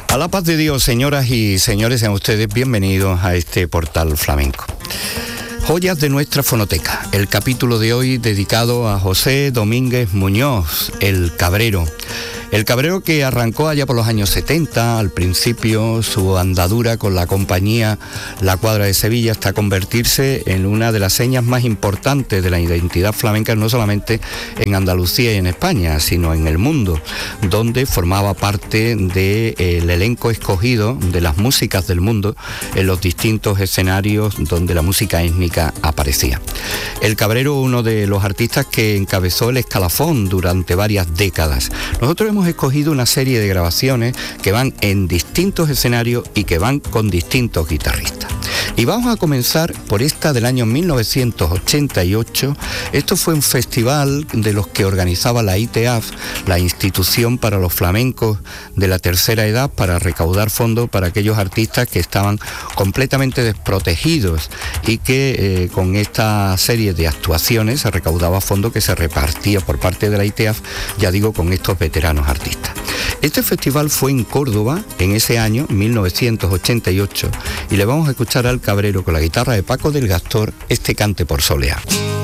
A la paz de Dios, señoras y señores, sean ustedes bienvenidos a este portal flamenco. Joyas de nuestra fonoteca, el capítulo de hoy dedicado a José Domínguez Muñoz, el Cabrero. El Cabrero que arrancó allá por los años 70, al principio su andadura con la compañía La Cuadra de Sevilla hasta convertirse en una de las señas más importantes de la identidad flamenca, no solamente en Andalucía y en España, sino en el mundo, donde formaba parte del elenco escogido de las músicas del mundo en los distintos escenarios donde la música étnica aparecía. El Cabrero, uno de los artistas que encabezó el escalafón durante varias décadas. Nosotros hemos escogido una serie de grabaciones que van en distintos escenarios y que van con distintos guitarristas. Y vamos a comenzar por esta del año 1988. Esto fue un festival de los que organizaba la ITAF, la Institución para los Flamencos de la Tercera Edad, para recaudar fondos para aquellos artistas que estaban completamente desprotegidos y que con esta serie de actuaciones se recaudaba fondos que se repartía por parte de la ITAF, ya digo, con estos veteranos artistas. Este festival fue en Córdoba en ese año, 1988, y le vamos a escuchar al Cabrero con la guitarra de Paco del Gastor, este Cante por Soleá.